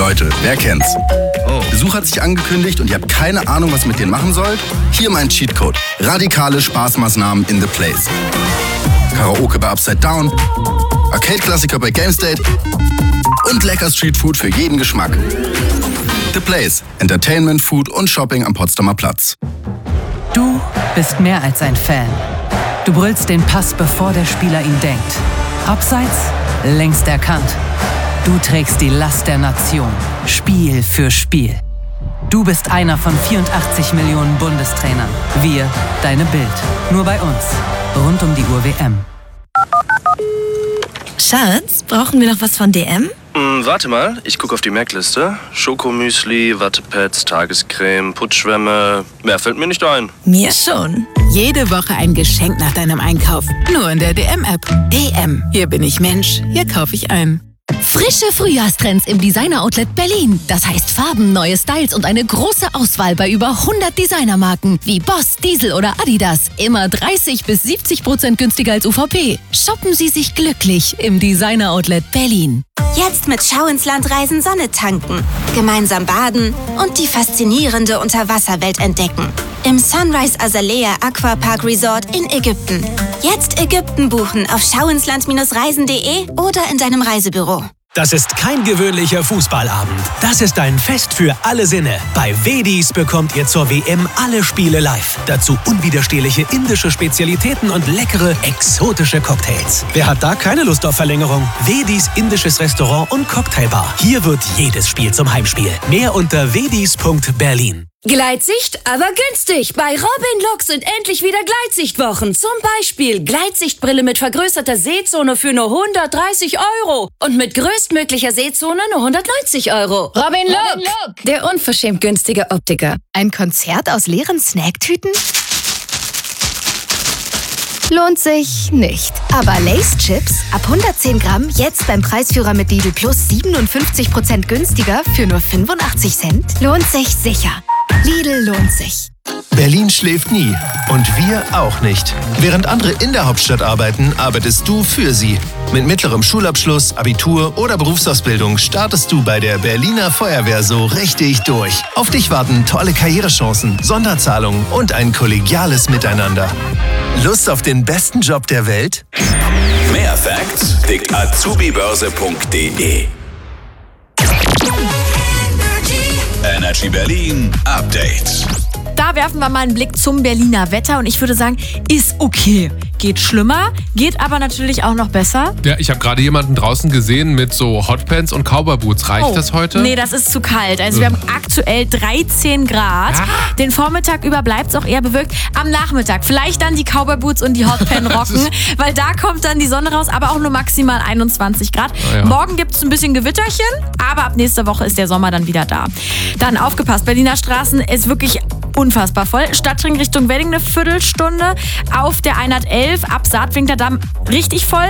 Leute, wer kennt's? Besuch hat sich angekündigt und ihr habt keine Ahnung, was ihr mit denen machen sollt? Hier mein Cheatcode. Radikale Spaßmaßnahmen in The Place. Karaoke bei Upside Down, Arcade-Klassiker bei GameState und lecker Streetfood für jeden Geschmack. The Place. Entertainment, Food und Shopping am Potsdamer Platz. Du bist mehr als ein Fan. Du brüllst den Pass, bevor der Spieler ihn denkt. Abseits, längst erkannt. Du trägst die Last der Nation, Spiel für Spiel. Du bist einer von 84 Millionen Bundestrainern. Wir, deine Bild. Nur bei uns. Rund um die Uhr WM. Schatz, brauchen wir noch was von DM? Warte mal, ich gucke auf die Merkliste. Schokomüsli, Wattepads, Tagescreme, Putzschwämme. Mehr fällt mir nicht ein. Mir schon. Jede Woche ein Geschenk nach deinem Einkauf. Nur in der DM-App. DM. Hier bin ich Mensch. Hier kaufe ich ein. Frische Frühjahrstrends im Designer-Outlet Berlin. Das heißt Farben, neue Styles und eine große Auswahl bei über 100 Designermarken wie Boss, Diesel oder Adidas. Immer 30-70% günstiger als UVP. Shoppen Sie sich glücklich im Designer-Outlet Berlin. Jetzt mit Schau ins Land reisen, Sonne tanken, gemeinsam baden und die faszinierende Unterwasserwelt entdecken. Im Sunrise Azalea Aquapark Resort in Ägypten. Jetzt Ägypten buchen auf schauinsland-reisen.de oder in deinem Reisebüro. Das ist kein gewöhnlicher Fußballabend. Das ist ein Fest für alle Sinne. Bei Wedis bekommt ihr zur WM alle Spiele live. Dazu unwiderstehliche indische Spezialitäten und leckere, exotische Cocktails. Wer hat da keine Lust auf Verlängerung? Wedis indisches Restaurant und Cocktailbar. Hier wird jedes Spiel zum Heimspiel. Mehr unter wedis.berlin. Gleitsicht, aber günstig. Bei Robin Lux sind endlich wieder Gleitsichtwochen. Zum Beispiel Gleitsichtbrille mit vergrößerter Sehzone für nur 130 € und mit größtmöglicher Sehzone nur 190 €. Robin Look, der unverschämt günstige Optiker. Ein Konzert aus leeren Snacktüten? Lohnt sich nicht. Aber Lay's Chips ab 110 Gramm jetzt beim Preisführer mit Lidl Plus 57% günstiger für nur 85 Cent? Lohnt sich sicher. Lidl lohnt sich. Berlin schläft nie. Und wir auch nicht. Während andere in der Hauptstadt arbeiten, arbeitest du für sie. Mit mittlerem Schulabschluss, Abitur oder Berufsausbildung startest du bei der Berliner Feuerwehr so richtig durch. Auf dich warten tolle Karrierechancen, Sonderzahlungen und ein kollegiales Miteinander. Lust auf den besten Job der Welt? Mehr Facts tickt azubibörse.de. Energy Berlin Update. Da werfen wir mal einen Blick zum Berliner Wetter und ich würde sagen, ist okay. Geht schlimmer, geht aber natürlich auch noch besser. Ja, ich habe gerade jemanden draußen gesehen mit so Hotpants und Cowboyboots. Reicht das heute? Nee, das ist zu kalt. Also wir haben aktuell 13 Grad. Den Vormittag über bleibt es auch eher bewölkt. Am Nachmittag vielleicht dann die Cowboyboots und die Hotpan rocken, weil da kommt dann die Sonne raus, aber auch nur maximal 21 Grad. Ja. Morgen gibt es ein bisschen Gewitterchen, aber ab nächster Woche ist der Sommer dann wieder da. Dann aufgepasst, Berliner Straßen ist wirklich unfassbar voll. Stadtring Richtung Wedding eine Viertelstunde. Auf der 111 ab Saartwinkler Damm richtig voll.